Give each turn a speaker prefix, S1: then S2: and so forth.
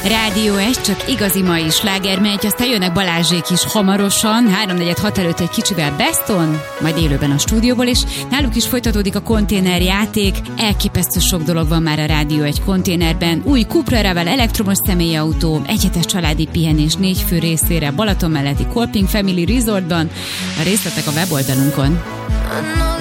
S1: Rádió 1, csak igazi mai sláger megy, aztán jönnek Balázsék is hamarosan, 3-4-6 előtt egy kicsivel Beston, majd élőben a stúdióból, és náluk is folytatódik a konténerjáték. Elképesztő sok dolog van már a Rádió 1 konténerben. Új Cupra Ravel elektromos személyautó, egyhetes családi pihenés 4 fő részére Balaton melletti Kolping Family Resortban. A részletek a weboldalunkon.